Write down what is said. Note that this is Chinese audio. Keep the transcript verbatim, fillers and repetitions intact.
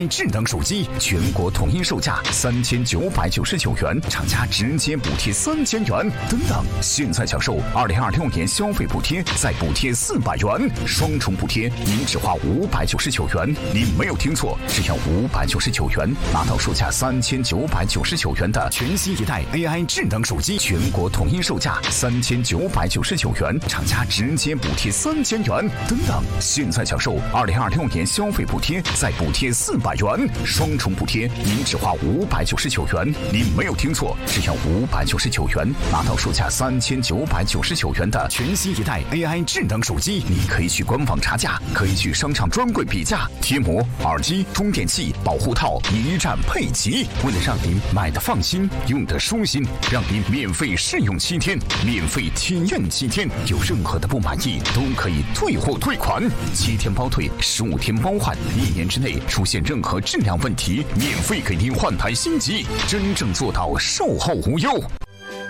智能手机全国统一售价三千九百九十九元，厂家直接补贴三千元。等等，现在享受二零二六年消费补贴，再补贴四百元，双重补贴，您只花五百九十九元。你没有听错，只要五百九十九元，拿到售价三千九百九十九元的全新一代 A I 智能手机，全国统一售价三千九百九十九元，厂家直接补贴三千元。等等，现在享受二零二六年消费补贴，再补贴四百元，双重补贴，您只花五百九十九元。你没有听错，只要五百九十九元，拿到售价三千九百九十九元的全新一代 A I 智能手机。你可以去官网查价，可以去商场专柜比价，贴膜、耳机、充电器、保护套一站配齐。为了让您买的放心，用的舒心，让您免费试用七天，免费体验七天，有任何的不满意都可以退货退款，七天包退，十五天包换，一年之内出现任何质量问题，免费给您换台新机，真正做到售后无忧。